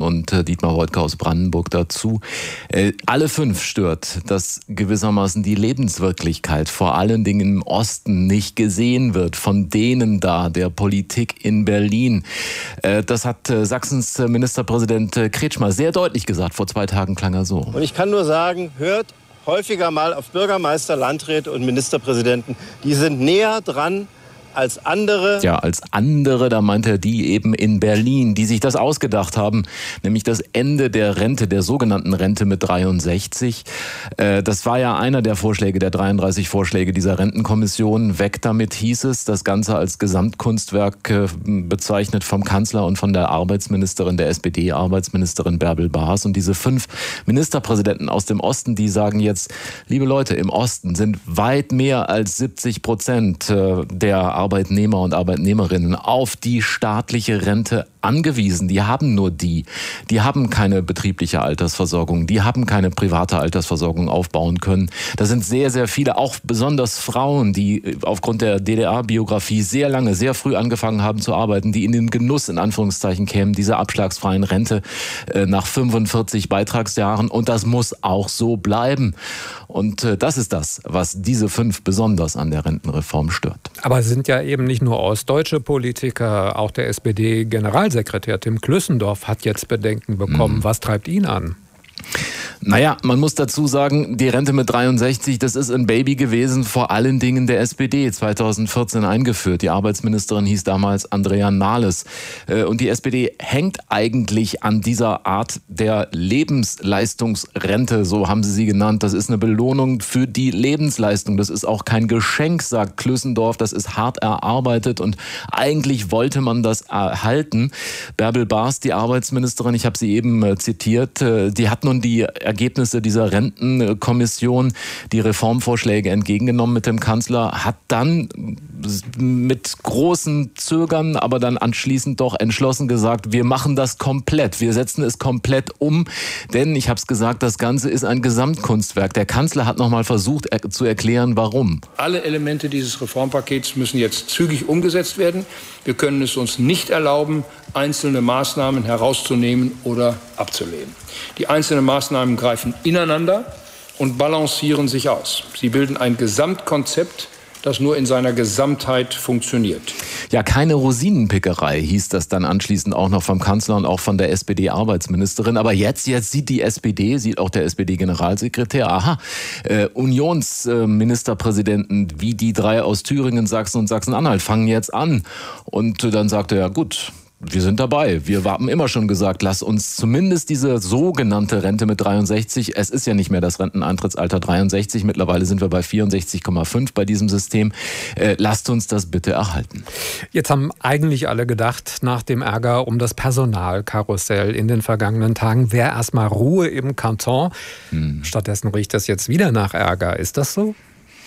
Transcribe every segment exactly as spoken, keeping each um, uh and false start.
und äh, Dietmar Woidke aus Brandenburg dazu. Äh, alle fünf stört, dass gewissermaßen die Lebenswirklichkeit vor allen Dingen im Osten nicht gesehen wird von denen da, der Politik in Berlin. Äh, das hat äh, Sachsens Ministerpräsident äh, Kretschmer sehr deutlich gesagt. Vor zwei Tagen klang er so. Und ich kann nur sagen, hört häufiger mal auf Bürgermeister, Landräte und Ministerpräsidenten. Die sind näher dran als andere. Ja, als andere, da meint er die eben in Berlin, die sich das ausgedacht haben, nämlich das Ende der Rente, der sogenannten Rente mit dreiundsechzig. Äh, das war ja einer der Vorschläge, der dreiunddreißig Vorschläge dieser Rentenkommission. Weg damit hieß es, das Ganze als Gesamtkunstwerk äh, bezeichnet vom Kanzler und von der Arbeitsministerin, der S P D-Arbeitsministerin Bärbel Baas. Und diese fünf Ministerpräsidenten aus dem Osten, die sagen jetzt, liebe Leute, im Osten sind weit mehr als siebzig Prozent äh, der Arbeitnehmer und Arbeitnehmerinnen auf die staatliche Rente angewiesen. Die haben nur die. Die haben keine betriebliche Altersversorgung. Die haben keine private Altersversorgung aufbauen können. Da sind sehr, sehr viele, auch besonders Frauen, die aufgrund der D D R-Biografie sehr lange, sehr früh angefangen haben zu arbeiten, die in den Genuss, in Anführungszeichen, kämen, dieser abschlagsfreien Rente äh, nach fünfundvierzig Beitragsjahren. Und das muss auch so bleiben. Und äh, das ist das, was diese fünf besonders an der Rentenreform stört. Aber es sind ja eben nicht nur ostdeutsche Politiker, auch der S P D-Generalsekretär Tim Klüssendorf hat jetzt Bedenken bekommen. Mhm. Was treibt ihn an? Naja, man muss dazu sagen, die Rente mit dreiundsechzig, das ist ein Baby gewesen, vor allen Dingen der S P D, zweitausendvierzehn eingeführt. Die Arbeitsministerin hieß damals Andrea Nahles. Und die S P D hängt eigentlich an dieser Art der Lebensleistungsrente, so haben sie sie genannt. Das ist eine Belohnung für die Lebensleistung. Das ist auch kein Geschenk, sagt Klüssendorf. Das ist hart erarbeitet und eigentlich wollte man das erhalten. Bärbel Baas, die Arbeitsministerin, ich habe sie eben zitiert, die hat nun die Ergebnisse dieser Rentenkommission, die Reformvorschläge entgegengenommen mit dem Kanzler, hat dann mit großen Zögern, aber dann anschließend doch entschlossen gesagt, wir machen das komplett, wir setzen es komplett um, denn ich habe es gesagt, das Ganze ist ein Gesamtkunstwerk. Der Kanzler hat noch mal versucht zu erklären, warum. Alle Elemente dieses Reformpakets müssen jetzt zügig umgesetzt werden. Wir können es uns nicht erlauben, einzelne Maßnahmen herauszunehmen oder abzulehnen. Die einzelnen Maßnahmen greifen ineinander und balancieren sich aus. Sie bilden ein Gesamtkonzept, das nur in seiner Gesamtheit funktioniert. Ja, keine Rosinenpickerei hieß das dann anschließend auch noch vom Kanzler und auch von der S P D-Arbeitsministerin. Aber jetzt, jetzt sieht die S P D, sieht auch der S P D-Generalsekretär, aha, äh, Unionsministerpräsidenten äh, wie die drei aus Thüringen, Sachsen und Sachsen-Anhalt fangen jetzt an. Und äh, dann sagt er, ja gut, wir sind dabei. Wir haben immer schon gesagt, lass uns zumindest diese sogenannte Rente mit dreiundsechzig, es ist ja nicht mehr das Renteneintrittsalter dreiundsechzig, mittlerweile sind wir bei vierundsechzig Komma fünf bei diesem System, äh, lasst uns das bitte erhalten. Jetzt haben eigentlich alle gedacht, nach dem Ärger um das Personalkarussell in den vergangenen Tagen wäre erstmal Ruhe im Kanton. Hm. Stattdessen riecht das jetzt wieder nach Ärger. Ist das so?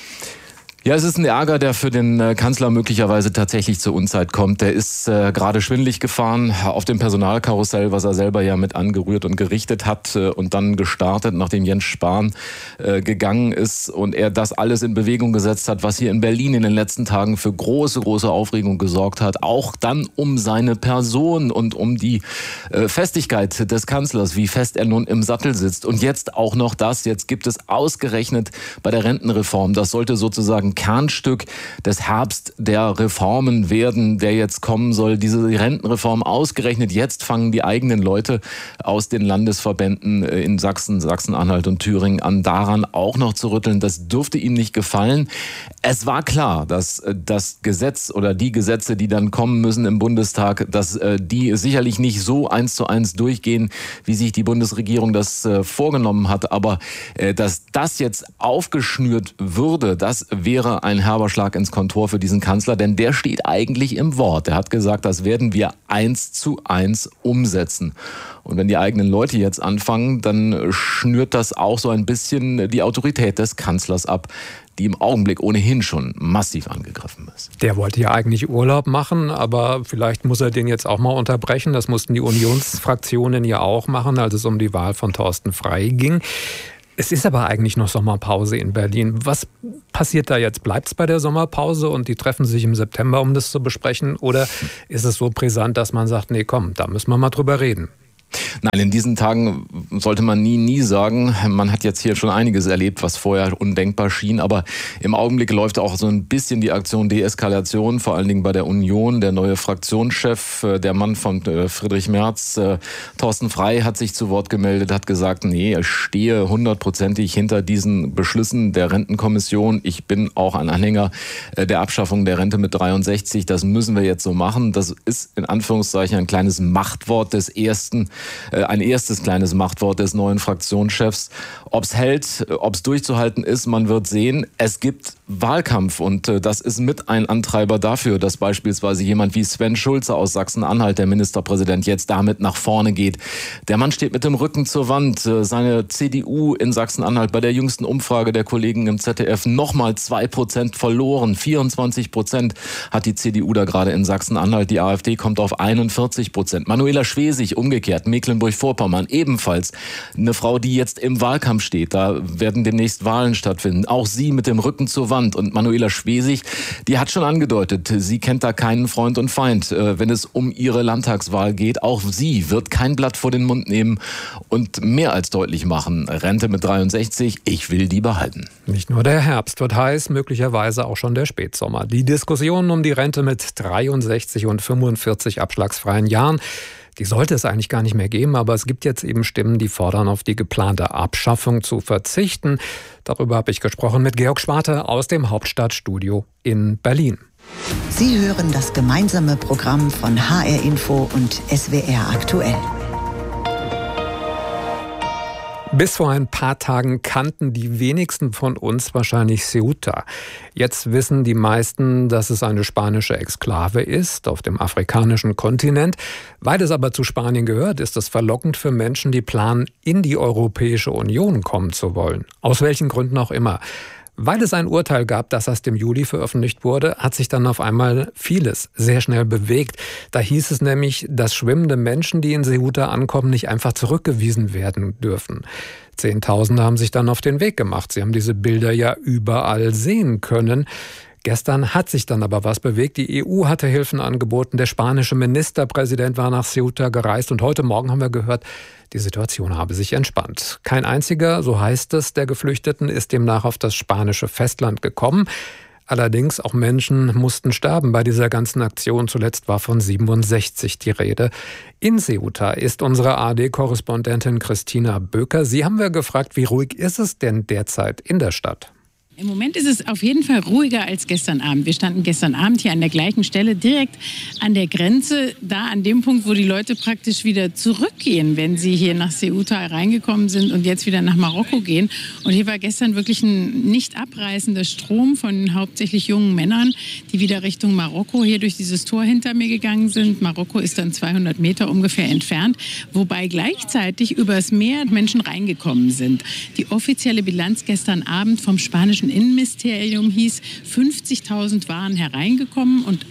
Ja, es ist ein Ärger, der für den Kanzler möglicherweise tatsächlich zur Unzeit kommt. Der ist äh, gerade schwindelig gefahren auf dem Personalkarussell, was er selber ja mit angerührt und gerichtet hat äh, und dann gestartet, nachdem Jens Spahn äh, gegangen ist und er das alles in Bewegung gesetzt hat, was hier in Berlin in den letzten Tagen für große, große Aufregung gesorgt hat. Auch dann um seine Person und um die äh, Festigkeit des Kanzlers, wie fest er nun im Sattel sitzt. Und jetzt auch noch das, jetzt gibt es ausgerechnet bei der Rentenreform, das sollte sozusagen Kernstück des Herbst der Reformen werden, der jetzt kommen soll. Diese Rentenreform ausgerechnet jetzt fangen die eigenen Leute aus den Landesverbänden in Sachsen, Sachsen-Anhalt und Thüringen an, daran auch noch zu rütteln. Das dürfte ihm nicht gefallen. Es war klar, dass das Gesetz oder die Gesetze, die dann kommen müssen im Bundestag, dass die sicherlich nicht so eins zu eins durchgehen, wie sich die Bundesregierung das vorgenommen hat. Aber dass das jetzt aufgeschnürt würde, das wäre ein herber Schlag ins Kontor für diesen Kanzler, denn der steht eigentlich im Wort. Er hat gesagt, das werden wir eins zu eins umsetzen. Und wenn die eigenen Leute jetzt anfangen, dann schnürt das auch so ein bisschen die Autorität des Kanzlers ab, die im Augenblick ohnehin schon massiv angegriffen ist. Der wollte ja eigentlich Urlaub machen, aber vielleicht muss er den jetzt auch mal unterbrechen. Das mussten die Unionsfraktionen ja auch machen, als es um die Wahl von Thorsten Frey ging. Es ist aber eigentlich noch Sommerpause in Berlin. Was passiert da jetzt? Bleibt es bei der Sommerpause und die treffen sich im September, um das zu besprechen? Oder ist es so brisant, dass man sagt, nee, komm, da müssen wir mal drüber reden? Nein, in diesen Tagen sollte man nie, nie sagen. Man hat jetzt hier schon einiges erlebt, was vorher undenkbar schien. Aber im Augenblick läuft auch so ein bisschen die Aktion Deeskalation, vor allen Dingen bei der Union. Der neue Fraktionschef, der Mann von Friedrich Merz, Thorsten Frey, hat sich zu Wort gemeldet, hat gesagt, nee, ich stehe hundertprozentig hinter diesen Beschlüssen der Rentenkommission. Ich bin auch ein Anhänger der Abschaffung der Rente mit dreiundsechzig. Das müssen wir jetzt so machen. Das ist in Anführungszeichen ein kleines Machtwort des ersten ein erstes kleines Machtwort des neuen Fraktionschefs. Ob es hält, ob es durchzuhalten ist, man wird sehen. Es gibt Wahlkampf und das ist mit ein Antreiber dafür, dass beispielsweise jemand wie Sven Schulze aus Sachsen-Anhalt, der Ministerpräsident, jetzt damit nach vorne geht. Der Mann steht mit dem Rücken zur Wand. Seine C D U in Sachsen-Anhalt bei der jüngsten Umfrage der Kollegen im Z D F nochmal zwei Prozent verloren. vierundzwanzig Prozent hat die C D U da gerade in Sachsen-Anhalt. Die AfD kommt auf einundvierzig Prozent. Manuela Schwesig umgekehrt, Mecklenburg-Vorpommern ebenfalls. Eine Frau, die jetzt im Wahlkampf steht. Da werden demnächst Wahlen stattfinden. Auch sie mit dem Rücken zur Wand. Und Manuela Schwesig, die hat schon angedeutet, sie kennt da keinen Freund und Feind, wenn es um ihre Landtagswahl geht. Auch sie wird kein Blatt vor den Mund nehmen und mehr als deutlich machen. Rente mit dreiundsechzig, ich will die behalten. Nicht nur der Herbst wird heiß, möglicherweise auch schon der Spätsommer. Die Diskussion um die Rente mit dreiundsechzig und fünfundvierzig abschlagsfreien Jahren, die sollte es eigentlich gar nicht mehr geben, aber es gibt jetzt eben Stimmen, die fordern, auf die geplante Abschaffung zu verzichten. Darüber habe ich gesprochen mit Georg Schwarte aus dem Hauptstadtstudio in Berlin. Sie hören das gemeinsame Programm von H R Info und S W R aktuell. Bis vor ein paar Tagen kannten die wenigsten von uns wahrscheinlich Ceuta. Jetzt wissen die meisten, dass es eine spanische Exklave ist auf dem afrikanischen Kontinent. Weil es aber zu Spanien gehört, ist es verlockend für Menschen, die planen, in die Europäische Union kommen zu wollen. Aus welchen Gründen auch immer. Weil es ein Urteil gab, das erst im Juli veröffentlicht wurde, hat sich dann auf einmal vieles sehr schnell bewegt. Da hieß es nämlich, dass schwimmende Menschen, die in Ceuta ankommen, nicht einfach zurückgewiesen werden dürfen. Zehntausende haben sich dann auf den Weg gemacht. Sie haben diese Bilder ja überall sehen können. Gestern hat sich dann aber was bewegt. Die E U hatte Hilfen angeboten. Der spanische Ministerpräsident war nach Ceuta gereist. Und heute Morgen haben wir gehört, die Situation habe sich entspannt. Kein einziger, so heißt es, der Geflüchteten ist demnach auf das spanische Festland gekommen. Allerdings auch Menschen mussten sterben bei dieser ganzen Aktion. Zuletzt war von siebenundsechzig die Rede. In Ceuta ist unsere A R D-Korrespondentin Christina Böker. Sie haben wir gefragt, wie ruhig ist es denn derzeit in der Stadt? Im Moment ist es auf jeden Fall ruhiger als gestern Abend. Wir standen gestern Abend hier an der gleichen Stelle, direkt an der Grenze, da an dem Punkt, wo die Leute praktisch wieder zurückgehen, wenn sie hier nach Ceuta reingekommen sind und jetzt wieder nach Marokko gehen. Und hier war gestern wirklich ein nicht abreißender Strom von hauptsächlich jungen Männern, die wieder Richtung Marokko hier durch dieses Tor hinter mir gegangen sind. Marokko ist dann zweihundert Meter ungefähr entfernt, wobei gleichzeitig übers Meer Menschen reingekommen sind. Die offizielle Bilanz gestern Abend vom spanischen Innenministerium hieß, fünfzigtausend waren hereingekommen und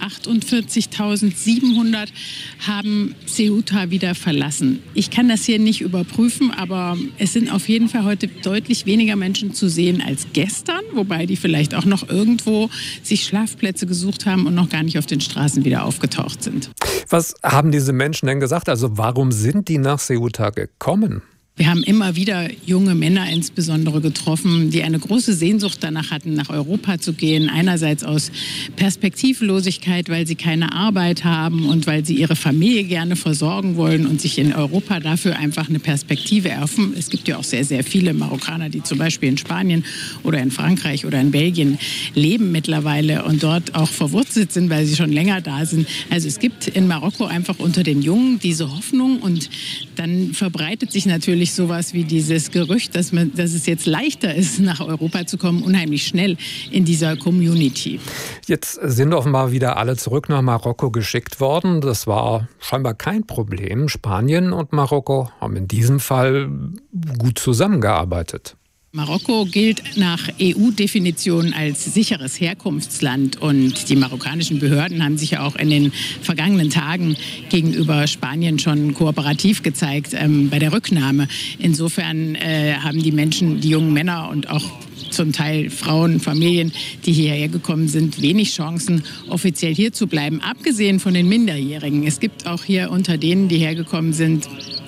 achtundvierzigtausendsiebenhundert haben Ceuta wieder verlassen. Ich kann das hier nicht überprüfen, aber es sind auf jeden Fall heute deutlich weniger Menschen zu sehen als gestern, wobei die vielleicht auch noch irgendwo sich Schlafplätze gesucht haben und noch gar nicht auf den Straßen wieder aufgetaucht sind. Was haben diese Menschen denn gesagt? Also warum sind die nach Ceuta gekommen? Wir haben immer wieder junge Männer insbesondere getroffen, die eine große Sehnsucht danach hatten, nach Europa zu gehen. Einerseits aus Perspektivlosigkeit, weil sie keine Arbeit haben und weil sie ihre Familie gerne versorgen wollen und sich in Europa dafür einfach eine Perspektive erhoffen. Es gibt ja auch sehr, sehr viele Marokkaner, die zum Beispiel in Spanien oder in Frankreich oder in Belgien leben mittlerweile und dort auch verwurzelt sind, weil sie schon länger da sind. Also es gibt in Marokko einfach unter den Jungen diese Hoffnung und dann verbreitet sich natürlich sowas wie dieses Gerücht, dass, man, dass es jetzt leichter ist, nach Europa zu kommen, unheimlich schnell in dieser Community. Jetzt sind offenbar wieder alle zurück nach Marokko geschickt worden. Das war scheinbar kein Problem. Spanien und Marokko haben in diesem Fall gut zusammengearbeitet. Marokko gilt nach E U-Definition als sicheres Herkunftsland und die marokkanischen Behörden haben sich ja auch in den vergangenen Tagen gegenüber Spanien schon kooperativ gezeigt ähm, bei der Rücknahme. Insofern äh, haben die Menschen, die jungen Männer und auch zum Teil Frauen, Familien, die hierher gekommen sind, wenig Chancen, offiziell hier zu bleiben, abgesehen von den Minderjährigen. Es gibt auch hier unter denen, die hergekommen sind,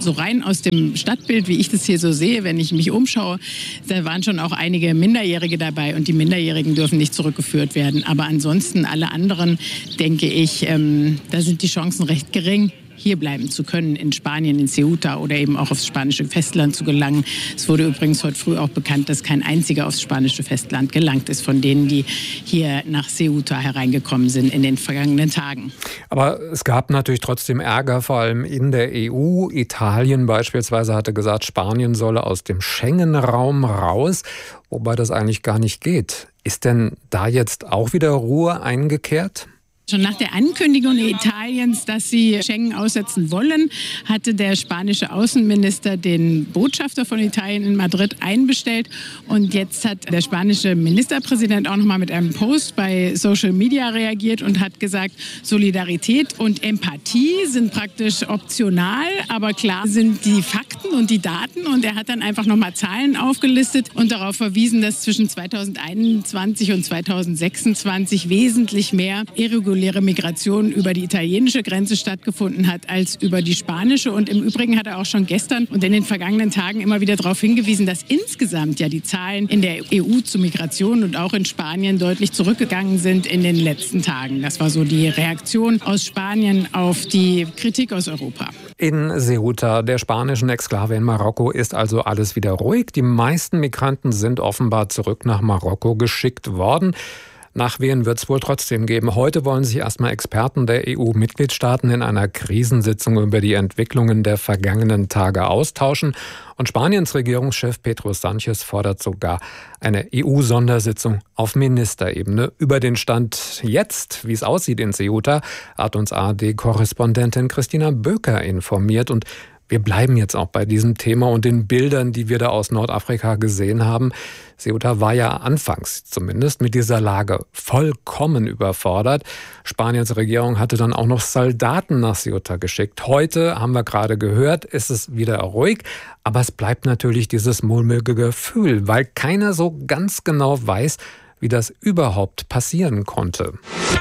so rein aus dem Stadtbild, wie ich das hier so sehe, wenn ich mich umschaue, da waren schon auch einige Minderjährige dabei und die Minderjährigen dürfen nicht zurückgeführt werden. Aber ansonsten alle anderen, denke ich, ähm, da sind die Chancen recht gering, hier bleiben zu können, in Spanien, in Ceuta oder eben auch aufs spanische Festland zu gelangen. Es wurde übrigens heute früh auch bekannt, dass kein einziger aufs spanische Festland gelangt ist, von denen, die hier nach Ceuta hereingekommen sind in den vergangenen Tagen. Aber es gab natürlich trotzdem Ärger, vor allem in der E U. Italien beispielsweise hatte gesagt, Spanien solle aus dem Schengen-Raum raus, wobei das eigentlich gar nicht geht. Ist denn da jetzt auch wieder Ruhe eingekehrt? Schon nach der Ankündigung Italiens, dass sie Schengen aussetzen wollen, hatte der spanische Außenminister den Botschafter von Italien in Madrid einbestellt. Und jetzt hat der spanische Ministerpräsident auch noch mal mit einem Post bei Social Media reagiert und hat gesagt, Solidarität und Empathie sind praktisch optional, aber klar sind die Fakten und die Daten. Und er hat dann einfach noch mal Zahlen aufgelistet und darauf verwiesen, dass zwischen zweitausendeinundzwanzig und zweitausendsechsundzwanzig wesentlich mehr irreguläre Migration über die italienische Grenze stattgefunden hat als über die spanische. Und im Übrigen hat er auch schon gestern und in den vergangenen Tagen immer wieder darauf hingewiesen, dass insgesamt ja die Zahlen in der E U zu Migration und auch in Spanien deutlich zurückgegangen sind in den letzten Tagen. Das war so die Reaktion aus Spanien auf die Kritik aus Europa. In Ceuta, der spanischen Exklave in Marokko, ist also alles wieder ruhig. Die meisten Migranten sind offenbar zurück nach Marokko geschickt worden. Nachwehen wird es wohl trotzdem geben. Heute wollen sich erstmal Experten der E U-Mitgliedstaaten in einer Krisensitzung über die Entwicklungen der vergangenen Tage austauschen. Und Spaniens Regierungschef Pedro Sánchez fordert sogar eine E U-Sondersitzung auf Ministerebene. Über den Stand jetzt, wie es aussieht in Ceuta, hat uns A R D-Korrespondentin Christina Böker informiert. Und wir bleiben jetzt auch bei diesem Thema und den Bildern, die wir da aus Nordafrika gesehen haben. Ceuta war ja anfangs zumindest mit dieser Lage vollkommen überfordert. Spaniens Regierung hatte dann auch noch Soldaten nach Ceuta geschickt. Heute, haben wir gerade gehört, ist es wieder ruhig. Aber es bleibt natürlich dieses mulmige Gefühl, weil keiner so ganz genau weiß, wie das überhaupt passieren konnte.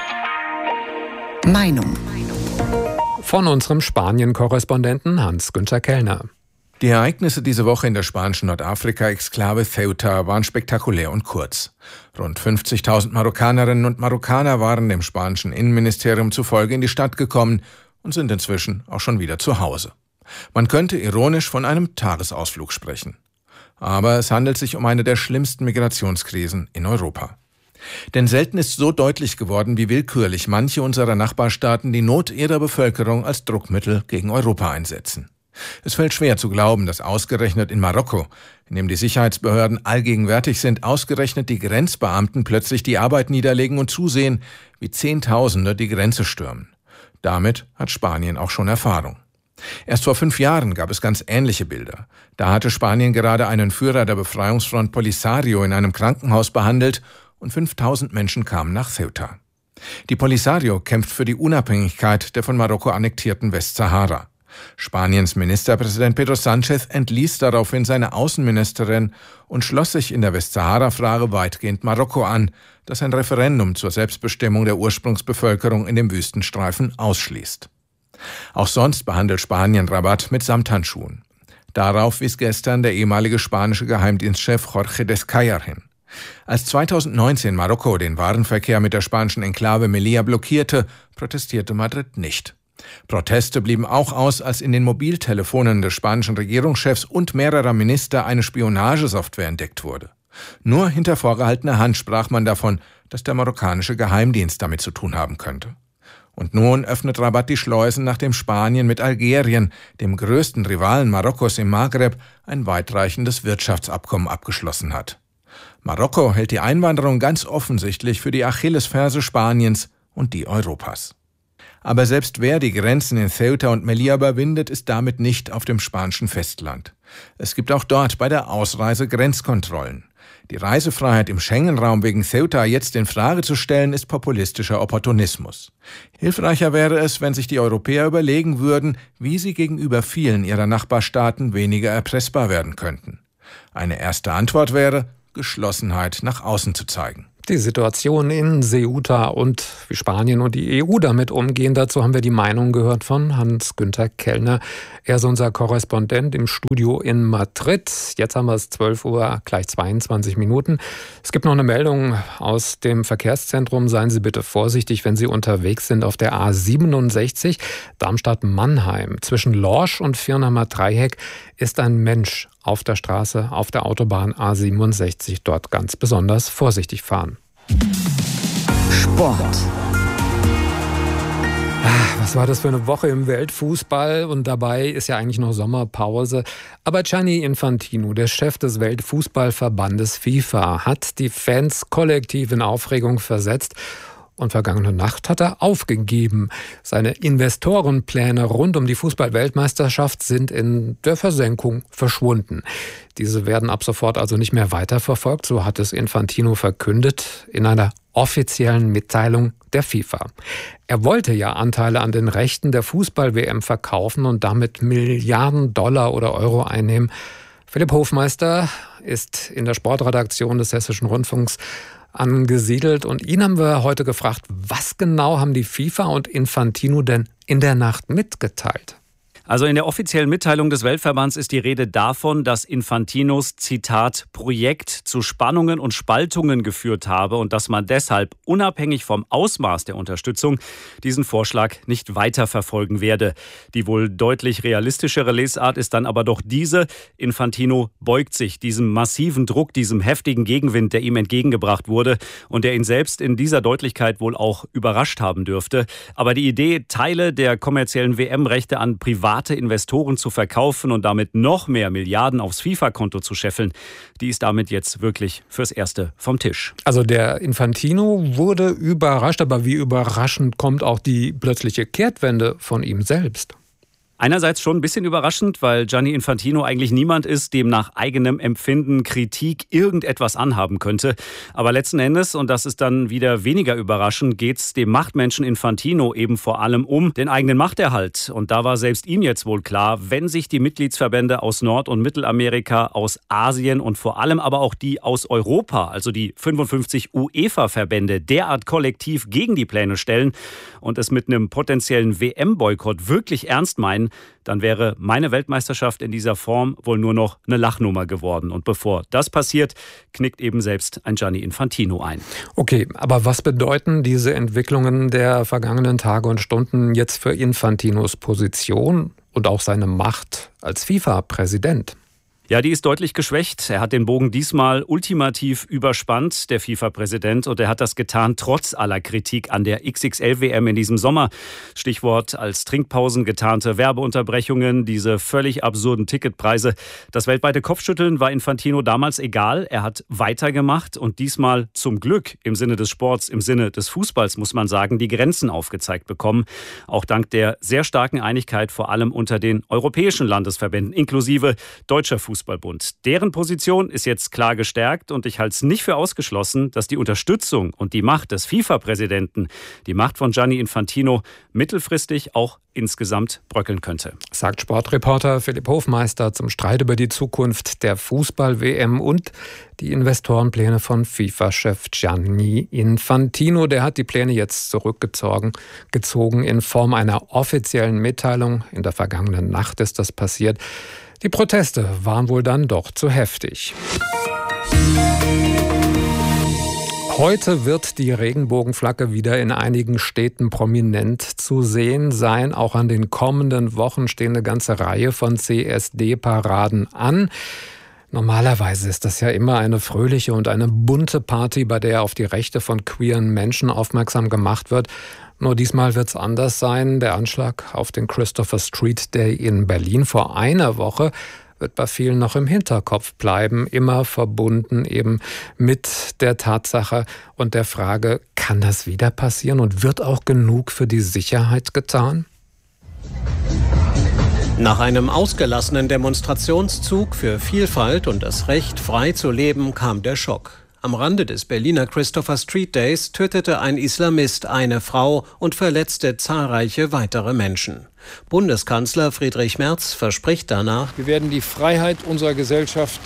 Meinung. Von unserem Spanien-Korrespondenten Hans-Günther Kellner. Die Ereignisse diese Woche in der spanischen Nordafrika-Exklave Ceuta waren spektakulär und kurz. Rund fünfzigtausend Marokkanerinnen und Marokkaner waren dem spanischen Innenministerium zufolge in die Stadt gekommen und sind inzwischen auch schon wieder zu Hause. Man könnte ironisch von einem Tagesausflug sprechen. Aber es handelt sich um eine der schlimmsten Migrationskrisen in Europa. Denn selten ist so deutlich geworden, wie willkürlich manche unserer Nachbarstaaten die Not ihrer Bevölkerung als Druckmittel gegen Europa einsetzen. Es fällt schwer zu glauben, dass ausgerechnet in Marokko, in dem die Sicherheitsbehörden allgegenwärtig sind, ausgerechnet die Grenzbeamten plötzlich die Arbeit niederlegen und zusehen, wie Zehntausende die Grenze stürmen. Damit hat Spanien auch schon Erfahrung. Erst vor fünf Jahren gab es ganz ähnliche Bilder. Da hatte Spanien gerade einen Führer der Befreiungsfront Polisario in einem Krankenhaus behandelt und fünftausend Menschen kamen nach Ceuta. Die Polisario kämpft für die Unabhängigkeit der von Marokko annektierten Westsahara. Spaniens Ministerpräsident Pedro Sánchez entließ daraufhin seine Außenministerin und schloss sich in der Westsahara-Frage weitgehend Marokko an, das ein Referendum zur Selbstbestimmung der Ursprungsbevölkerung in dem Wüstenstreifen ausschließt. Auch sonst behandelt Spanien Rabat mit Samthandschuhen. Darauf wies gestern der ehemalige spanische Geheimdienstchef Jorge Descayar hin. Als zweitausendneunzehn Marokko den Warenverkehr mit der spanischen Enklave Melilla blockierte, protestierte Madrid nicht. Proteste blieben auch aus, als in den Mobiltelefonen des spanischen Regierungschefs und mehrerer Minister eine Spionagesoftware entdeckt wurde. Nur hinter vorgehaltener Hand sprach man davon, dass der marokkanische Geheimdienst damit zu tun haben könnte. Und nun öffnet Rabat die Schleusen, nachdem Spanien mit Algerien, dem größten Rivalen Marokkos im Maghreb, ein weitreichendes Wirtschaftsabkommen abgeschlossen hat. Marokko hält die Einwanderung ganz offensichtlich für die Achillesferse Spaniens und die Europas. Aber selbst wer die Grenzen in Ceuta und Melilla überwindet, ist damit nicht auf dem spanischen Festland. Es gibt auch dort bei der Ausreise Grenzkontrollen. Die Reisefreiheit im Schengen-Raum wegen Ceuta jetzt in Frage zu stellen, ist populistischer Opportunismus. Hilfreicher wäre es, wenn sich die Europäer überlegen würden, wie sie gegenüber vielen ihrer Nachbarstaaten weniger erpressbar werden könnten. Eine erste Antwort wäre, Geschlossenheit nach außen zu zeigen. Die Situation in Ceuta und wie Spanien und die E U damit umgehen, dazu haben wir die Meinung gehört von Hans-Günther Kellner. Er ist unser Korrespondent im Studio in Madrid. Jetzt haben wir es zwölf Uhr, gleich zweiundzwanzig Minuten. Es gibt noch eine Meldung aus dem Verkehrszentrum. Seien Sie bitte vorsichtig, wenn Sie unterwegs sind auf der A siebenundsechzig Darmstadt-Mannheim. Zwischen Lorsch und Firnheimer Dreieck ist ein Mensch auf der Straße, auf der Autobahn A siebenundsechzig. Dort ganz besonders vorsichtig fahren. Sport. Was war das für eine Woche im Weltfußball? Und dabei ist ja eigentlich noch Sommerpause. Aber Gianni Infantino, der Chef des Weltfußballverbandes FIFA, hat die Fans kollektiv in Aufregung versetzt. Und vergangene Nacht hat er aufgegeben. Seine Investorenpläne rund um die Fußball-Weltmeisterschaft sind in der Versenkung verschwunden. Diese werden ab sofort also nicht mehr weiterverfolgt, so hat es Infantino verkündet in einer offiziellen Mitteilung der FIFA. Er wollte ja Anteile an den Rechten der Fußball-W M verkaufen und damit Milliarden Dollar oder Euro einnehmen. Philipp Hofmeister ist in der Sportredaktion des Hessischen Rundfunks angesiedelt und ihn haben wir heute gefragt, was genau haben die FIFA und Infantino denn in der Nacht mitgeteilt? Also in der offiziellen Mitteilung des Weltverbands ist die Rede davon, dass Infantinos, Zitat, Projekt zu Spannungen und Spaltungen geführt habe und dass man deshalb unabhängig vom Ausmaß der Unterstützung diesen Vorschlag nicht weiterverfolgen werde. Die wohl deutlich realistischere Lesart ist dann aber doch diese: Infantino beugt sich diesem massiven Druck, diesem heftigen Gegenwind, der ihm entgegengebracht wurde und der ihn selbst in dieser Deutlichkeit wohl auch überrascht haben dürfte. Aber die Idee, Teile der kommerziellen W M-Rechte an private Investoren zu verkaufen und damit noch mehr Milliarden aufs FIFA-Konto zu scheffeln, die ist damit jetzt wirklich fürs Erste vom Tisch. Also der Infantino wurde überrascht, aber wie überraschend kommt auch die plötzliche Kehrtwende von ihm selbst? Einerseits schon ein bisschen überraschend, weil Gianni Infantino eigentlich niemand ist, dem nach eigenem Empfinden Kritik irgendetwas anhaben könnte. Aber letzten Endes, und das ist dann wieder weniger überraschend, geht es dem Machtmenschen Infantino eben vor allem um den eigenen Machterhalt. Und da war selbst ihm jetzt wohl klar, wenn sich die Mitgliedsverbände aus Nord- und Mittelamerika, aus Asien und vor allem aber auch die aus Europa, also die fünfundfünfzig UEFA-Verbände, derart kollektiv gegen die Pläne stellen und es mit einem potenziellen W M-Boykott wirklich ernst meinen, dann wäre meine Weltmeisterschaft in dieser Form wohl nur noch eine Lachnummer geworden. Und bevor das passiert, knickt eben selbst ein Gianni Infantino ein. Okay, aber was bedeuten diese Entwicklungen der vergangenen Tage und Stunden jetzt für Infantinos Position und auch seine Macht als FIFA-Präsident? Ja, die ist deutlich geschwächt. Er hat den Bogen diesmal ultimativ überspannt, der FIFA-Präsident. Und er hat das getan trotz aller Kritik an der X X L W M in diesem Sommer. Stichwort als Trinkpausen getarnte Werbeunterbrechungen, diese völlig absurden Ticketpreise. Das weltweite Kopfschütteln war Infantino damals egal. Er hat weitergemacht und diesmal zum Glück im Sinne des Sports, im Sinne des Fußballs, muss man sagen, die Grenzen aufgezeigt bekommen. Auch dank der sehr starken Einigkeit vor allem unter den europäischen Landesverbänden, inklusive deutscher Fußball. Fußballbund. Deren Position ist jetzt klar gestärkt und ich halte es nicht für ausgeschlossen, dass die Unterstützung und die Macht des FIFA-Präsidenten, die Macht von Gianni Infantino, mittelfristig auch insgesamt bröckeln könnte. Sagt Sportreporter Philipp Hofmeister zum Streit über die Zukunft der Fußball-W M und die Investorenpläne von FIFA-Chef Gianni Infantino. Der hat die Pläne jetzt zurückgezogen gezogen in Form einer offiziellen Mitteilung. In der vergangenen Nacht ist das passiert. Die Proteste waren wohl dann doch zu heftig. Heute wird die Regenbogenflagge wieder in einigen Städten prominent zu sehen sein. Auch an den kommenden Wochen stehen eine ganze Reihe von C S D-Paraden an. Normalerweise ist das ja immer eine fröhliche und eine bunte Party, bei der auf die Rechte von queeren Menschen aufmerksam gemacht wird. Nur diesmal wird es anders sein. Der Anschlag auf den Christopher Street Day in Berlin vor einer Woche wird bei vielen noch im Hinterkopf bleiben, immer verbunden eben mit der Tatsache und der Frage, kann das wieder passieren und wird auch genug für die Sicherheit getan? Nach einem ausgelassenen Demonstrationszug für Vielfalt und das Recht, frei zu leben, kam der Schock. Am Rande des Berliner Christopher Street Days tötete ein Islamist eine Frau und verletzte zahlreiche weitere Menschen. Bundeskanzler Friedrich Merz verspricht danach: Wir werden die Freiheit unserer Gesellschaft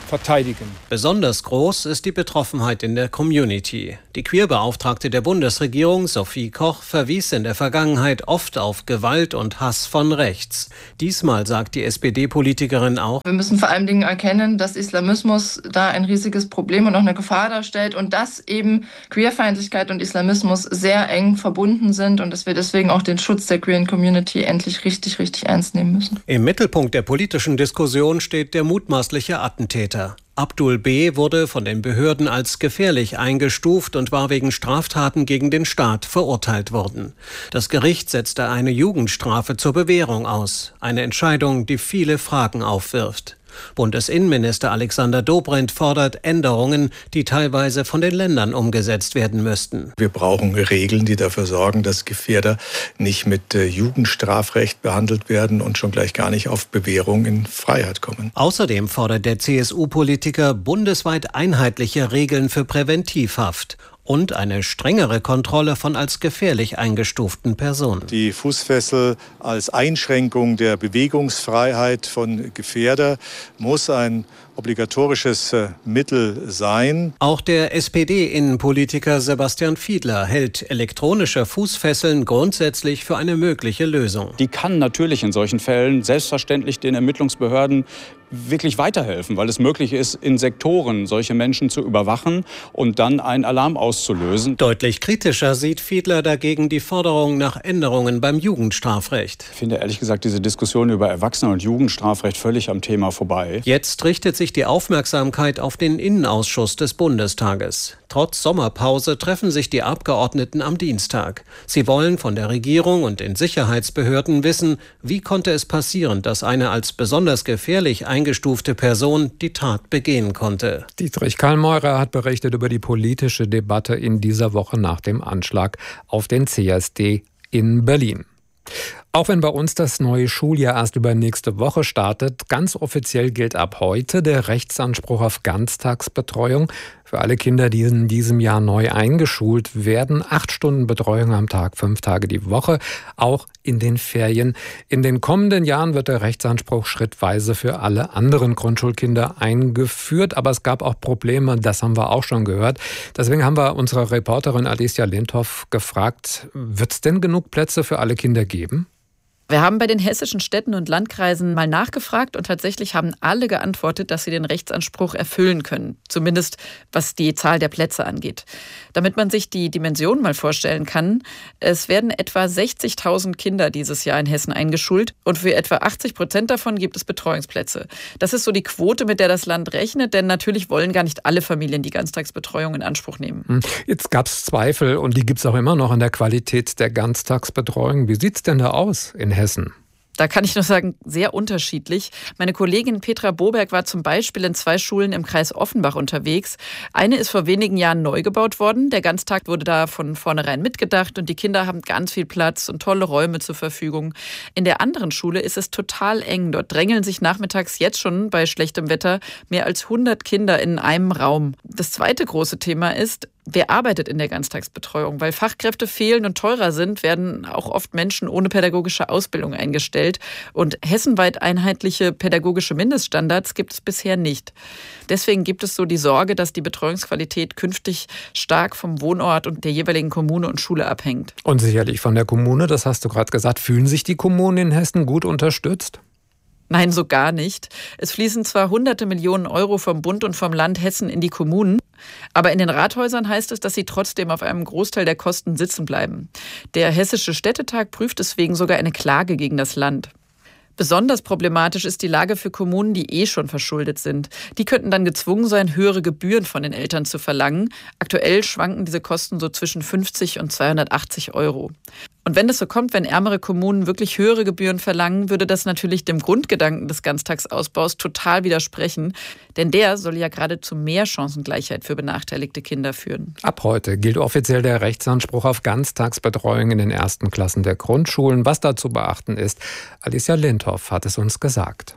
verteidigen. Besonders groß ist die Betroffenheit in der Community. Die Queerbeauftragte der Bundesregierung, Sophie Koch, verwies in der Vergangenheit oft auf Gewalt und Hass von rechts. Diesmal sagt die S P D-Politikerin auch: Wir müssen vor allen Dingen erkennen, dass Islamismus da ein riesiges Problem und auch eine Gefahr darstellt und dass eben Queerfeindlichkeit und Islamismus sehr eng verbunden sind und dass wir deswegen auch den Schutz der queeren Community endlich richtig, richtig ernst nehmen müssen. Im Mittelpunkt der politischen Diskussion steht der mutmaßliche Attentäter. Abdul B. wurde von den Behörden als gefährlich eingestuft und war wegen Straftaten gegen den Staat verurteilt worden. Das Gericht setzte eine Jugendstrafe zur Bewährung aus. Eine Entscheidung, die viele Fragen aufwirft. Bundesinnenminister Alexander Dobrindt fordert Änderungen, die teilweise von den Ländern umgesetzt werden müssten. Wir brauchen Regeln, die dafür sorgen, dass Gefährder nicht mit Jugendstrafrecht behandelt werden und schon gleich gar nicht auf Bewährung in Freiheit kommen. Außerdem fordert der C S U-Politiker bundesweit einheitliche Regeln für Präventivhaft und eine strengere Kontrolle von als gefährlich eingestuften Personen. Die Fußfessel als Einschränkung der Bewegungsfreiheit von Gefährder muss ein obligatorisches Mittel sein. Auch der S P D-Innenpolitiker Sebastian Fiedler hält elektronische Fußfesseln grundsätzlich für eine mögliche Lösung. Die kann natürlich in solchen Fällen selbstverständlich den Ermittlungsbehörden wirklich weiterhelfen, weil es möglich ist, in Sektoren solche Menschen zu überwachen und dann einen Alarm auszulösen. Deutlich kritischer sieht Fiedler dagegen die Forderung nach Änderungen beim Jugendstrafrecht. Ich finde ehrlich gesagt diese Diskussion über Erwachsenen- und Jugendstrafrecht völlig am Thema vorbei. Jetzt richtet sich die Aufmerksamkeit auf den Innenausschuss des Bundestages. Trotz Sommerpause treffen sich die Abgeordneten am Dienstag. Sie wollen von der Regierung und den Sicherheitsbehörden wissen, wie konnte es passieren, dass eine als besonders gefährlich eingestufte Person die Tat begehen konnte. Dietrich Kallmeurer hat berichtet über die politische Debatte in dieser Woche nach dem Anschlag auf den C S D in Berlin. Auch wenn bei uns das neue Schuljahr erst übernächste Woche startet, ganz offiziell gilt ab heute der Rechtsanspruch auf Ganztagsbetreuung für alle Kinder, die in diesem Jahr neu eingeschult werden. Acht Stunden Betreuung am Tag, fünf Tage die Woche, auch in den Ferien. In den kommenden Jahren wird der Rechtsanspruch schrittweise für alle anderen Grundschulkinder eingeführt. Aber es gab auch Probleme, das haben wir auch schon gehört. Deswegen haben wir unsere Reporterin Alicia Lindhoff gefragt, wird es denn genug Plätze für alle Kinder geben? Wir haben bei den hessischen Städten und Landkreisen mal nachgefragt und tatsächlich haben alle geantwortet, dass sie den Rechtsanspruch erfüllen können. Zumindest was die Zahl der Plätze angeht. Damit man sich die Dimension mal vorstellen kann, es werden etwa sechzigtausend Kinder dieses Jahr in Hessen eingeschult und für etwa achtzig Prozent davon gibt es Betreuungsplätze. Das ist so die Quote, mit der das Land rechnet, denn natürlich wollen gar nicht alle Familien die Ganztagsbetreuung in Anspruch nehmen. Jetzt gab es Zweifel und die gibt es auch immer noch an der Qualität der Ganztagsbetreuung. Wie sieht es denn da aus in Hessen? Da kann ich nur sagen, sehr unterschiedlich. Meine Kollegin Petra Boberg war zum Beispiel in zwei Schulen im Kreis Offenbach unterwegs. Eine ist vor wenigen Jahren neu gebaut worden. Der Ganztag wurde da von vornherein mitgedacht und die Kinder haben ganz viel Platz und tolle Räume zur Verfügung. In der anderen Schule ist es total eng. Dort drängeln sich nachmittags jetzt schon bei schlechtem Wetter mehr als hundert Kinder in einem Raum. Das zweite große Thema ist, wer arbeitet in der Ganztagsbetreuung? Weil Fachkräfte fehlen und teurer sind, werden auch oft Menschen ohne pädagogische Ausbildung eingestellt. Und hessenweit einheitliche pädagogische Mindeststandards gibt es bisher nicht. Deswegen gibt es so die Sorge, dass die Betreuungsqualität künftig stark vom Wohnort und der jeweiligen Kommune und Schule abhängt. Und sicherlich von der Kommune, das hast du gerade gesagt. Fühlen sich die Kommunen in Hessen gut unterstützt? Nein, so gar nicht. Es fließen zwar hunderte Millionen Euro vom Bund und vom Land Hessen in die Kommunen, aber in den Rathäusern heißt es, dass sie trotzdem auf einem Großteil der Kosten sitzen bleiben. Der Hessische Städtetag prüft deswegen sogar eine Klage gegen das Land. Besonders problematisch ist die Lage für Kommunen, die eh schon verschuldet sind. Die könnten dann gezwungen sein, höhere Gebühren von den Eltern zu verlangen. Aktuell schwanken diese Kosten so zwischen fünfzig und zweihundertachtzig Euro. Und wenn das so kommt, wenn ärmere Kommunen wirklich höhere Gebühren verlangen, würde das natürlich dem Grundgedanken des Ganztagsausbaus total widersprechen. Denn der soll ja gerade zu mehr Chancengleichheit für benachteiligte Kinder führen. Ab heute gilt offiziell der Rechtsanspruch auf Ganztagsbetreuung in den ersten Klassen der Grundschulen. Was da zu beachten ist, Alicia Lindhoff hat es uns gesagt.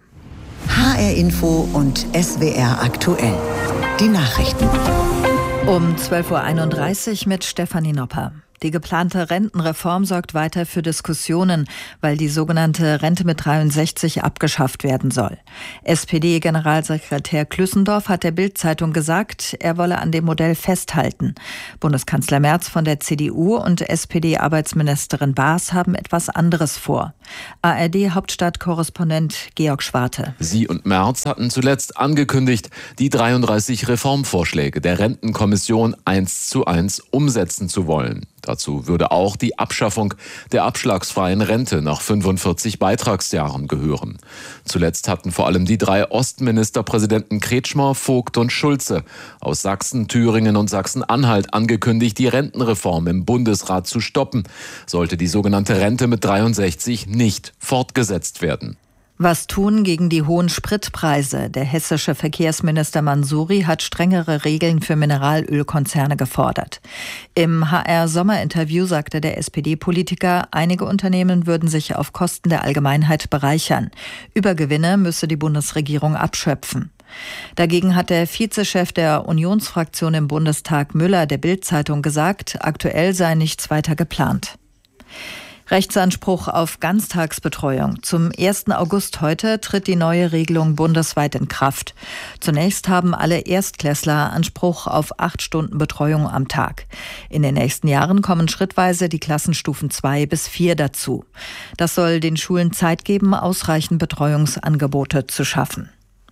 H R Info und S W R aktuell. Die Nachrichten. Um zwölf Uhr einunddreißig mit Stefanie Nopper. Die geplante Rentenreform sorgt weiter für Diskussionen, weil die sogenannte Rente mit dreiundsechzig abgeschafft werden soll. S P D-Generalsekretär Klüssendorf hat der Bild-Zeitung gesagt, er wolle an dem Modell festhalten. Bundeskanzler Merz von der C D U und S P D-Arbeitsministerin Baas haben etwas anderes vor. A R D-Hauptstadtkorrespondent Georg Schwarte. Sie und Merz hatten zuletzt angekündigt, die dreiunddreißig Reformvorschläge der Rentenkommission eins zu eins umsetzen zu wollen. Dazu würde auch die Abschaffung der abschlagsfreien Rente nach fünfundvierzig Beitragsjahren gehören. Zuletzt hatten vor allem die drei Ostministerpräsidenten Kretschmer, Vogt und Schulze aus Sachsen, Thüringen und Sachsen-Anhalt angekündigt, die Rentenreform im Bundesrat zu stoppen, sollte die sogenannte Rente mit dreiundsechzig nicht fortgesetzt werden. Was tun gegen die hohen Spritpreise? Der hessische Verkehrsminister Mansouri hat strengere Regeln für Mineralölkonzerne gefordert. Im H R-Sommerinterview sagte der S P D-Politiker, einige Unternehmen würden sich auf Kosten der Allgemeinheit bereichern. Übergewinne müsse die Bundesregierung abschöpfen. Dagegen hat der Vizechef der Unionsfraktion im Bundestag Müller der Bild-Zeitung gesagt, aktuell sei nichts weiter geplant. Rechtsanspruch auf Ganztagsbetreuung. Zum ersten August heute tritt die neue Regelung bundesweit in Kraft. Zunächst haben alle Erstklässler Anspruch auf acht Stunden Betreuung am Tag. In den nächsten Jahren kommen schrittweise die Klassenstufen zwei bis vier dazu. Das soll den Schulen Zeit geben, ausreichend Betreuungsangebote zu schaffen.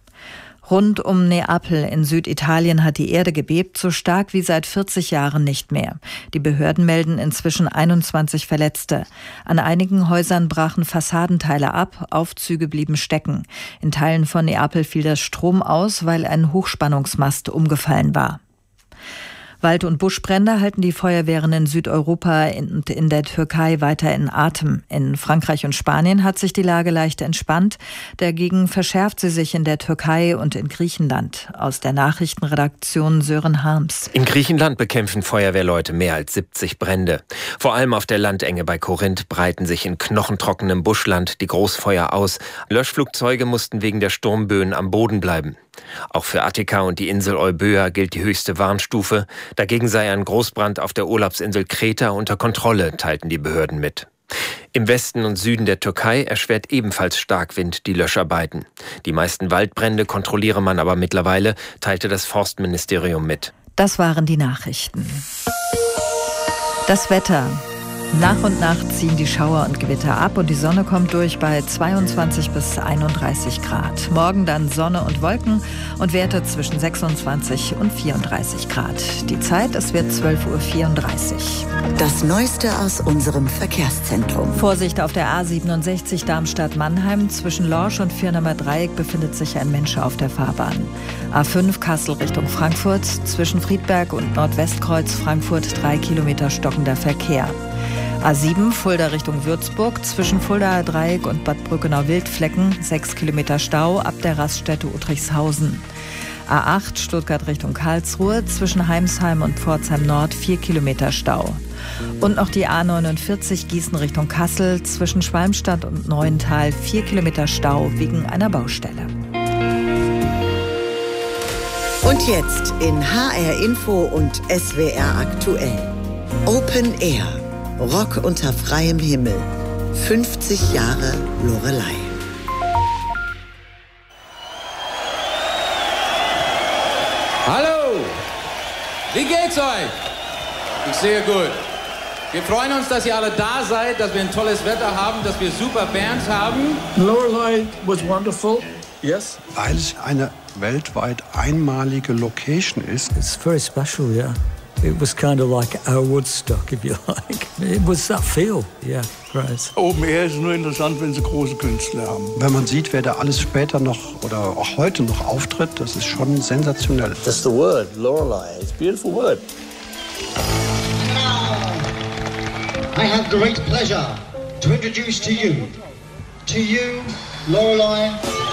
Rund um Neapel in Süditalien hat die Erde gebebt, so stark wie seit vierzig Jahren nicht mehr. Die Behörden melden inzwischen einundzwanzig Verletzte. An einigen Häusern brachen Fassadenteile ab, Aufzüge blieben stecken. In Teilen von Neapel fiel der Strom aus, weil ein Hochspannungsmast umgefallen war. Wald- und Buschbrände halten die Feuerwehren in Südeuropa und in der Türkei weiter in Atem. In Frankreich und Spanien hat sich die Lage leicht entspannt. Dagegen verschärft sie sich in der Türkei und in Griechenland. Aus der Nachrichtenredaktion Sören Harms. In Griechenland bekämpfen Feuerwehrleute mehr als siebzig Brände. Vor allem auf der Landenge bei Korinth breiten sich in knochentrockenem Buschland die Großfeuer aus. Löschflugzeuge mussten wegen der Sturmböen am Boden bleiben. Auch für Attika und die Insel Euböa gilt die höchste Warnstufe. Dagegen sei ein Großbrand auf der Urlaubsinsel Kreta unter Kontrolle, teilten die Behörden mit. Im Westen und Süden der Türkei erschwert ebenfalls Starkwind die Löscharbeiten. Die meisten Waldbrände kontrolliere man aber mittlerweile, teilte das Forstministerium mit. Das waren die Nachrichten. Das Wetter. Nach und nach ziehen die Schauer und Gewitter ab und die Sonne kommt durch bei zweiundzwanzig bis einunddreißig Grad. Morgen dann Sonne und Wolken und Werte zwischen sechsundzwanzig und vierunddreißig Grad. Die Zeit, es wird zwölf Uhr vierunddreißig. Das Neueste aus unserem Verkehrszentrum. Vorsicht auf der A siebenundsechzig Darmstadt-Mannheim. Zwischen Lorsch und Firnamer Dreieck befindet sich ein Mensch auf der Fahrbahn. A fünf Kassel Richtung Frankfurt. Zwischen Friedberg und Nordwestkreuz Frankfurt drei Kilometer stockender Verkehr. A sieben Fulda Richtung Würzburg, zwischen Fuldaer Dreieck und Bad Brückenau-Wildflecken, sechs Kilometer Stau ab der Raststätte Uttrichshausen. A acht Stuttgart Richtung Karlsruhe, zwischen Heimsheim und Pforzheim Nord, vier Kilometer Stau. Und noch die A neunundvierzig Gießen Richtung Kassel, zwischen Schwalmstadt und Neuental, vier Kilometer Stau wegen einer Baustelle. Und jetzt in H R Info und S W R aktuell. Open Air. Rock unter freiem Himmel. fünfzig Jahre Loreley. Hallo, wie geht's euch? Ich sehe gut. Wir freuen uns, dass ihr alle da seid, dass wir ein tolles Wetter haben, dass wir super Bands haben. Loreley was wonderful. Yes. Weil es eine weltweit einmalige Location ist. It's very special, yeah. It was kind of like our Woodstock, if you like. It was that feel, yeah, great. Open Air ist nur interessant, wenn sie große Künstler haben. Wenn man sieht, wer da alles später noch oder auch heute noch auftritt, das ist schon sensationell. That's the word, Loreley. It's a beautiful word. I have great pleasure to introduce to you, to you, Loreley.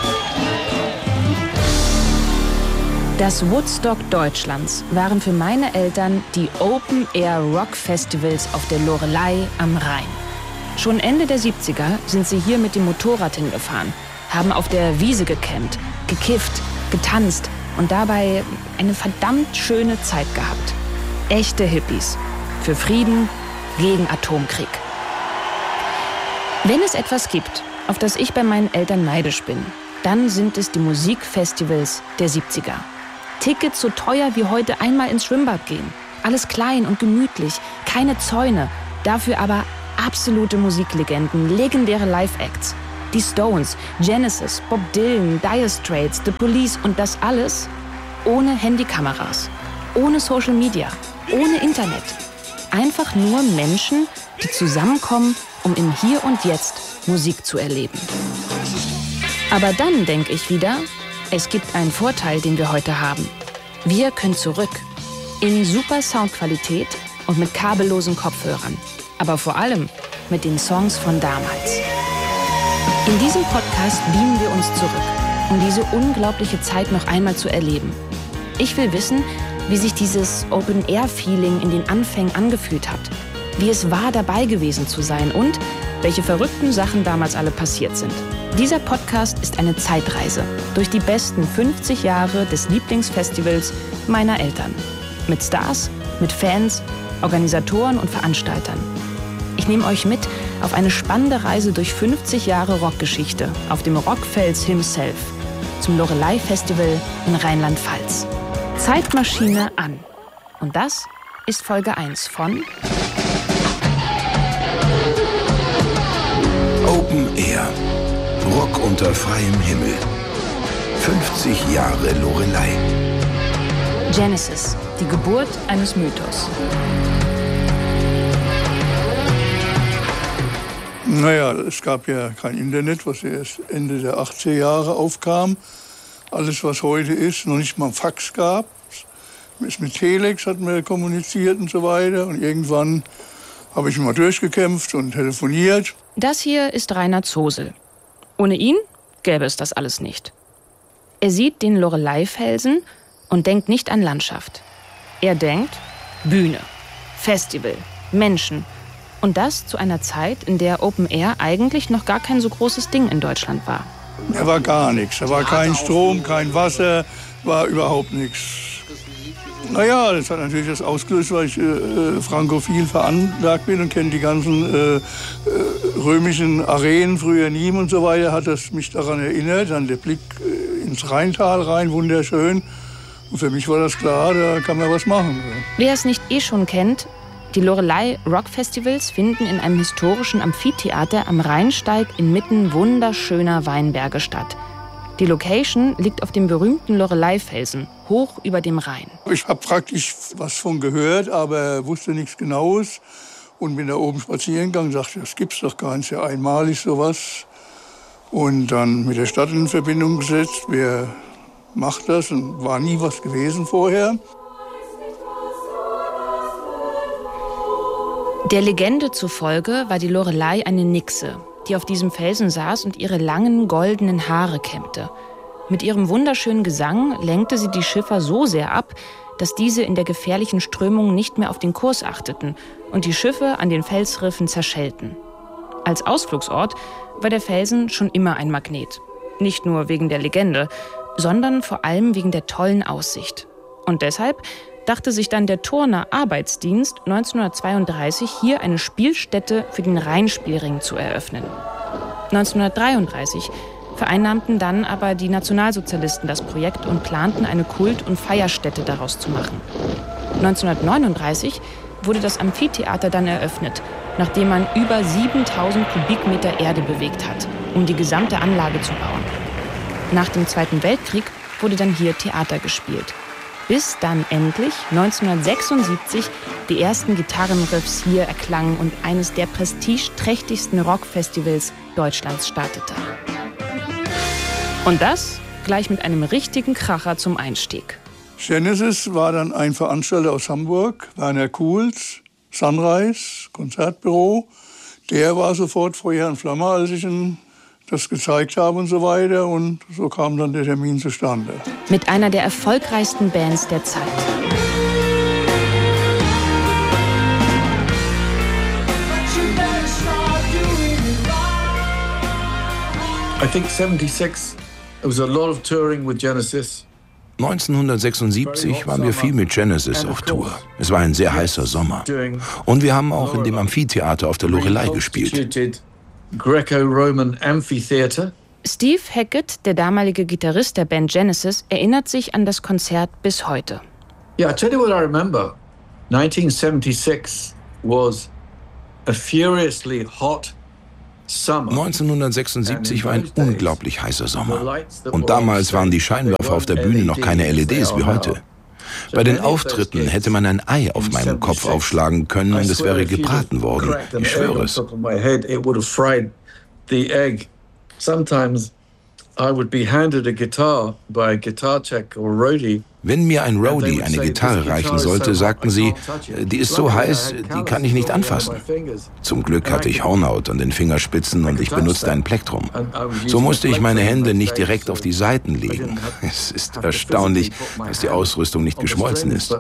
Das Woodstock Deutschlands waren für meine Eltern die Open-Air-Rock-Festivals auf der Loreley am Rhein. Schon Ende der siebziger sind sie hier mit dem Motorrad hingefahren, haben auf der Wiese gecampt, gekifft, getanzt und dabei eine verdammt schöne Zeit gehabt. Echte Hippies. Für Frieden, gegen Atomkrieg. Wenn es etwas gibt, auf das ich bei meinen Eltern neidisch bin, dann sind es die Musikfestivals der siebziger. Tickets so teuer wie heute einmal ins Schwimmbad gehen. Alles klein und gemütlich, keine Zäune, dafür aber absolute Musiklegenden, legendäre Live-Acts. Die Stones, Genesis, Bob Dylan, Dire Straits, The Police und das alles ohne Handykameras, ohne Social Media, ohne Internet. Einfach nur Menschen, die zusammenkommen, um im Hier und Jetzt Musik zu erleben. Aber dann denke ich wieder, es gibt einen Vorteil, den wir heute haben. Wir können zurück. In super Soundqualität und mit kabellosen Kopfhörern. Aber vor allem mit den Songs von damals. In diesem Podcast beamen wir uns zurück, um diese unglaubliche Zeit noch einmal zu erleben. Ich will wissen, wie sich dieses Open-Air-Feeling in den Anfängen angefühlt hat. Wie es war, dabei gewesen zu sein und welche verrückten Sachen damals alle passiert sind. Dieser Podcast ist eine Zeitreise durch die besten fünfzig Jahre des Lieblingsfestivals meiner Eltern. Mit Stars, mit Fans, Organisatoren und Veranstaltern. Ich nehme euch mit auf eine spannende Reise durch fünfzig Jahre Rockgeschichte auf dem Rockfels himself, zum Loreley Festival in Rheinland-Pfalz. Zeitmaschine an. Und das ist Folge eins von Open Air. Rock unter freiem Himmel. fünfzig Jahre Loreley. Genesis, die Geburt eines Mythos. Naja, es gab ja kein Internet, was erst Ende der achtziger Jahre aufkam. Alles, was heute ist, noch nicht mal ein Fax gab. Mit Telex hatten wir kommuniziert und so weiter. Und irgendwann habe ich mal durchgekämpft und telefoniert. Das hier ist Rainer Zosel. Ohne ihn gäbe es das alles nicht. Er sieht den Loreley-Felsen und denkt nicht an Landschaft. Er denkt Bühne, Festival, Menschen. Und das zu einer Zeit, in der Open Air eigentlich noch gar kein so großes Ding in Deutschland war. Da war gar nichts. Da war kein Strom, kein Wasser, war überhaupt nichts. Naja, das hat natürlich das ausgelöst, weil ich äh, frankophil veranlagt bin und kenne die ganzen äh, äh, römischen Arenen, früher Nîmes und so weiter, hat das mich daran erinnert. Dann der Blick äh, ins Rheintal rein, wunderschön. Und für mich war das klar, da kann man was machen. Wer es nicht eh schon kennt, die Loreley Rock Festivals finden in einem historischen Amphitheater am Rheinsteig inmitten wunderschöner Weinberge statt. Die Location liegt auf dem berühmten Loreley-Felsen, hoch über dem Rhein. Ich habe praktisch was von gehört, aber wusste nichts Genaues. Und bin da oben spazieren gegangen und sagte, das gibt's doch gar nicht, ja einmalig sowas. Und dann mit der Stadt in Verbindung gesetzt, wer macht das? Und war nie was gewesen vorher. Der Legende zufolge war die Loreley eine Nixe, die auf diesem Felsen saß und ihre langen goldenen Haare kämmte. Mit ihrem wunderschönen Gesang lenkte sie die Schiffer so sehr ab, dass diese in der gefährlichen Strömung nicht mehr auf den Kurs achteten und die Schiffe an den Felsriffen zerschellten. Als Ausflugsort war der Felsen schon immer ein Magnet. Nicht nur wegen der Legende, sondern vor allem wegen der tollen Aussicht. Und deshalb dachte sich dann der Turner Arbeitsdienst neunzehnhundertzweiunddreißig, hier eine Spielstätte für den Rheinspielring zu eröffnen. neunzehnhundertdreiunddreißig vereinnahmten dann aber die Nationalsozialisten das Projekt und planten, eine Kult- und Feierstätte daraus zu machen. neunzehnhundertneununddreißig wurde das Amphitheater dann eröffnet, nachdem man über siebentausend Kubikmeter Erde bewegt hat, um die gesamte Anlage zu bauen. Nach dem Zweiten Weltkrieg wurde dann hier Theater gespielt. Bis dann endlich neunzehnhundertsechsundsiebzig die ersten Gitarrenriffs hier erklangen und eines der prestigeträchtigsten Rockfestivals Deutschlands startete. Und das gleich mit einem richtigen Kracher zum Einstieg. Genesis war dann ein Veranstalter aus Hamburg, Werner Kuhls, Sunrise, Konzertbüro. Der war sofort Feuer und Flamme, als ich ihn das gezeigt habe und so weiter. Und so kam dann der Termin zustande. Mit einer der erfolgreichsten Bands der Zeit. I think seventy-six, there was a lot of touring with Genesis. neunzehnhundertsechsundsiebzig waren wir viel mit Genesis auf Tour. Es war ein sehr heißer Sommer. Und wir haben auch in dem Amphitheater auf der Loreley gespielt. Greco-Roman Amphitheater. Steve Hackett, der damalige Gitarrist der Band Genesis, erinnert sich an das Konzert bis heute. Yeah, I tell you what I remember. nineteen seventy-six was a furiously hot neunzehnhundertsechsundsiebzig war ein unglaublich heißer Sommer. Und damals waren die Scheinwerfer auf der Bühne noch keine L E Ds wie heute. Bei den Auftritten hätte man ein Ei auf meinem Kopf aufschlagen können und es wäre gebraten worden. Ich schwöre es. Wenn mir ein Roadie eine Gitarre reichen sollte, sagten sie, die ist so heiß, die kann ich nicht anfassen. Zum Glück hatte ich Hornhaut an den Fingerspitzen und ich benutzte ein Plektrum. So musste ich meine Hände nicht direkt auf die Seiten legen. Es ist erstaunlich, dass die Ausrüstung nicht geschmolzen ist.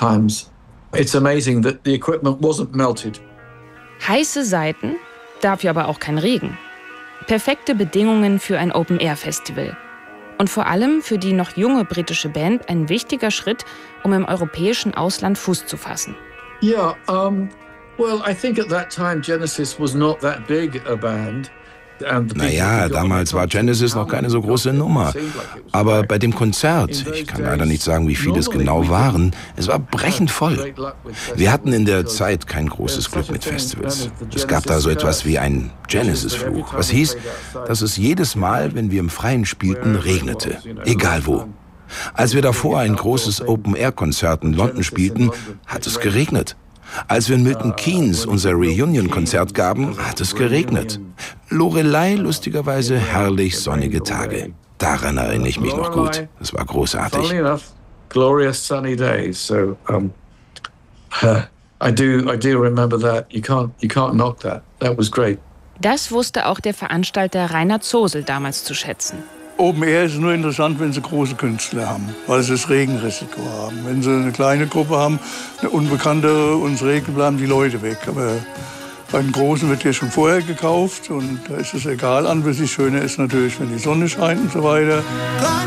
Heiße Seiten, dafür aber auch kein Regen. Perfekte Bedingungen für ein Open-Air-Festival. Und vor allem für die noch junge britische Band ein wichtiger Schritt, um im europäischen Ausland Fuß zu fassen. Yeah, um, well, I think at that time Genesis was not that big a band. Naja, damals war Genesis noch keine so große Nummer. Aber bei dem Konzert, ich kann leider nicht sagen, wie viele es genau waren, es war brechend voll. Wir hatten in der Zeit kein großes Glück mit Festivals. Es gab da so etwas wie einen Genesis-Fluch, was hieß, dass es jedes Mal, wenn wir im Freien spielten, regnete. Egal wo. Als wir davor ein großes Open-Air-Konzert in London spielten, hat es geregnet. Als wir in Milton Keynes unser Reunion-Konzert gaben, hat es geregnet. Loreley, lustigerweise herrlich sonnige Tage. Daran erinnere ich mich noch gut. Es war großartig. Glorious sunny days. So um, I do I do remember that. You can't you can't knock that. That was great. Das wusste auch der Veranstalter Rainer Zosel damals zu schätzen. Open Air ist nur interessant, wenn sie große Künstler haben, weil sie das Regenrisiko haben. Wenn sie eine kleine Gruppe haben, eine unbekannte, und es regnet, bleiben die Leute weg. Aber bei den Großen wird ja schon vorher gekauft und da ist es egal an, wie es schöner ist natürlich, wenn die Sonne scheint und so weiter.